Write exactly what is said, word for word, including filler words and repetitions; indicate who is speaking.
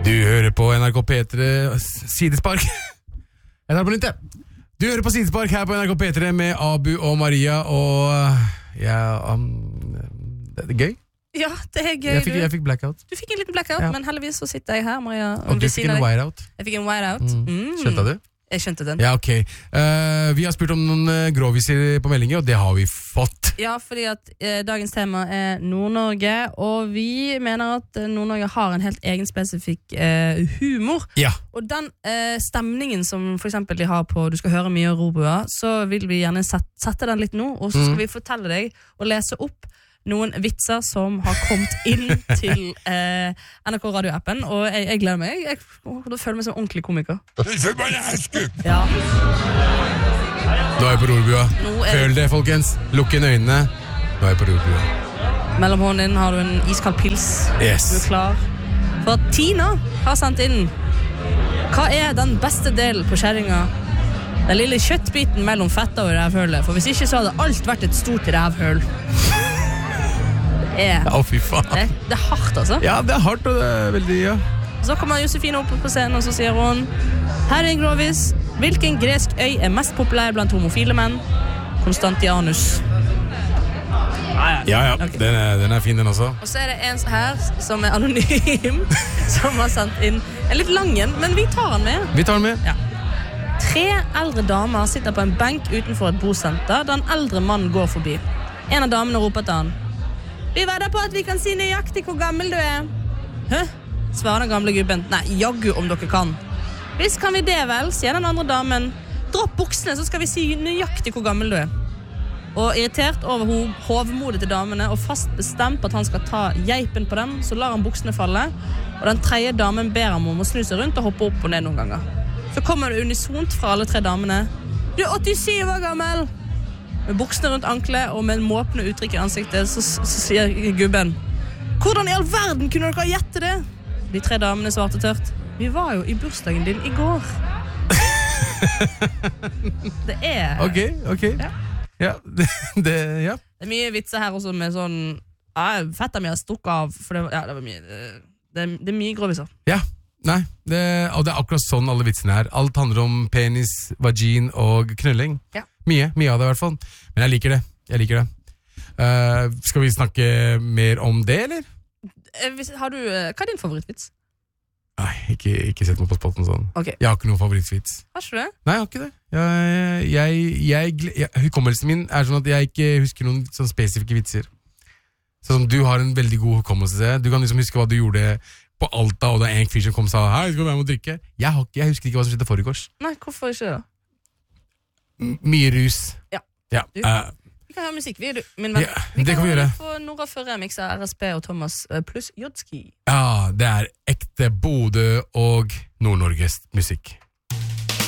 Speaker 1: Du hører på N R K P tre Sidespark. Jeg tar på nytt, jeg. Du hører på Sidespark her på N R K P tre med Abu og Maria, og ja, um, det er gøy.
Speaker 2: Ja, det er gøy.
Speaker 1: Jeg fikk, jeg fikk blackout.
Speaker 2: Du fikk en liten blackout, ja. Men heldigvis så sitter jeg her, Maria.
Speaker 1: Og du fikk en whiteout.
Speaker 2: Jeg fikk en whiteout.
Speaker 1: Mm. Mm. Skjønte du?
Speaker 2: Jeg skjønte den.
Speaker 1: Ja, ok. Uh, vi har spurt om noen uh, gråviser på meldinger, og det har vi fått.
Speaker 2: Ja, fordi at uh, dagens tema er Nord-Norge, og vi mener at uh, Nord-Norge har en helt egen spesifikk uh, humor.
Speaker 1: Ja.
Speaker 2: Og den uh, stemningen som for eksempel de har på Du skal høre mye av Robua, så vil vi gjerne set, sette den litt nå, og så skal mm. vi fortelle deg og lese opp noen vitser som har kommet inn til eh, N R K radioappen, og jeg, jeg gleder meg. Jeg, å, da føler jeg meg som ordentlig komiker. Ja.
Speaker 1: Nå er jeg på Rorbua. Føl det, folkens. Lukk inn øynene. Nå er jeg på Rorbua.
Speaker 2: Mellom hånden din har du en iskald pils.
Speaker 1: Yes.
Speaker 2: Du er klar. For Tina har sendt inn: hva er den beste delen på kjerringa? Den lille kjøttbiten mellom fetta og rævhølet. For hvis ikke så hadde alt vært et stort rævhøl. Er,
Speaker 1: ja, fy faen.
Speaker 2: Det, det er hardt, altså.
Speaker 1: Ja, det er hardt, og det er veldig, ja.
Speaker 2: Så kommer Josefine opp på scenen, og så sier hun: her er en grovis. Hvilken gresk øy er mest populær blant homofile menn? Konstantianus.
Speaker 1: Ja, ja, ja. Okay. Den, er, den er fin, den også.
Speaker 2: Og så er det en her som er anonym, som har sendt inn en litt lang en, men vi tar den med.
Speaker 1: Vi tar den med.
Speaker 2: Ja. Tre eldre damer sitter på en benk utenfor et bosenter da en eldre mann går forbi. En av damene roper til han: vi vedder på at vi kan si nøyaktig hvor gammel du er. Hæ? Svarer den gamle gubben. Nei, jaggu om dere kan. Hvis kan vi det vel, sier den andre damen. Dropp buksene, så skal vi si nøyaktig hvor gammel du er. Og irritert over hovmodet til damene og fast bestemt på at han skal ta geipen på dem, så lar han buksene falle, og den tredje damen ber ham om å snu seg rundt og hoppe opp og ned noen ganger. Så kommer det unisont fra alle tre damene: du er åttisyv år gammel! Med buksene rundt anklet og med en måpende uttrykk i ansiktet, så, så sier gubben: hvordan i all verden kunne dere gjette det? De tre damene svarte tørt: vi var jo i bursdagen din i går. Det er
Speaker 1: Ok, ok. Ja, ja. Det, det, ja.
Speaker 2: Det er mye vitser her også med sånn ja, fetta mi har stukket av, for det, ja, det var mye det, det, det er mye gråviser.
Speaker 1: Ja, nei, det, og det er akkurat sånn alle vitsene er. Alt handler om penis, vagin og knulling. Ja. Mye, mye av det i hvert fall. Men jeg liker det, jeg liker det. Uh, skal vi snakke mer om det, eller?
Speaker 2: Har du, hva er din favorittvits?
Speaker 1: Nei, ikke, ikke sett meg på spotten sånn.
Speaker 2: Okay.
Speaker 1: Jeg har ikke noen favorittvits.
Speaker 2: Har ikke det?
Speaker 1: Nei, jeg har ikke det. Jeg, jeg, jeg, jeg, hukommelsen min er sånn at jeg ikke husker noen sånn spesifikke vitser. Sånn, du har en veldig god hukommelse. Du kan liksom huske hva du gjorde på Alta, og det er en fyr som kom og sa: hei, skal du være med å drikke? Jeg, har, jeg husker ikke hva som skjedde forrige års.
Speaker 2: Nei, hvorfor ikke da?
Speaker 1: M- mye rus.
Speaker 2: Ja.
Speaker 1: Ja.
Speaker 2: Du,
Speaker 1: uh,
Speaker 2: vi kan høre musikk, vi, du, min venn.
Speaker 1: Ja,
Speaker 2: vi
Speaker 1: det
Speaker 2: kan
Speaker 1: kan vi gjøre.
Speaker 2: Få Nora før remix av R S P og Thomas pluss Jodski.
Speaker 1: Ja, det er ekte Bodø og Nord-Norges musikk.